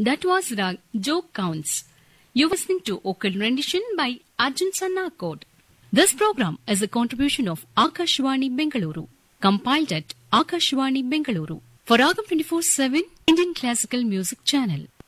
That was Rag Joke Counts. You're listening to vocal rendition by Arjun Sannakot. This program is a contribution of Akashvani Bengaluru, compiled at Akashvani Bengaluru for Ragam 24/7 Indian Classical Music Channel.